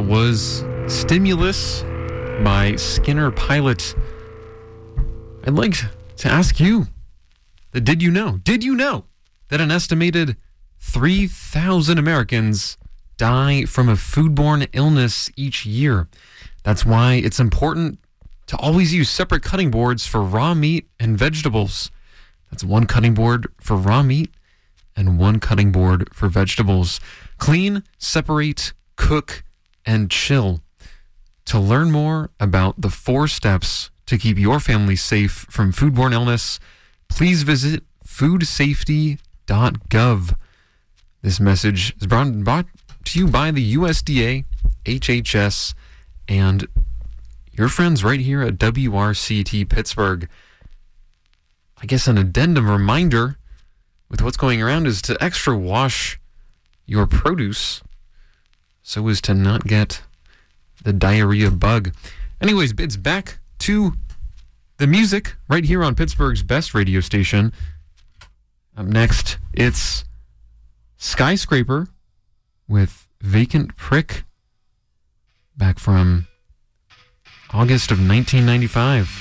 was Stimulus by Skinner Pilot. I'd like to ask you, did you know that an estimated 3,000 Americans die from a foodborne illness each year? That's why it's important to always use separate cutting boards for raw meat and vegetables. That's one cutting board for raw meat and one cutting board for vegetables. Clean, separate, cook, and chill. To learn more about the 4 steps to keep your family safe from foodborne illness, please visit foodsafety.gov. This message is brought to you by the USDA, HHS, and your friends right here at WRCT Pittsburgh. I guess an addendum reminder with what's going around is to extra wash your produce so as to not get the diarrhea bug. Anyways, it's back to the music right here on Pittsburgh's best radio station. Up next, it's Skyscraper with Vacant Prick, back from August of 1995.